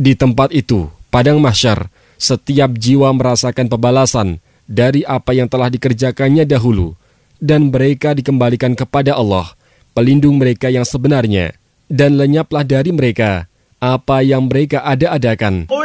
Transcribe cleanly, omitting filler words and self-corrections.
Di tempat itu, padang mahsyar, setiap jiwa merasakan pembalasan dari apa yang telah dikerjakannya dahulu, dan mereka dikembalikan kepada Allah, pelindung mereka yang sebenarnya, dan lenyaplah dari mereka apa yang mereka ada-adakan.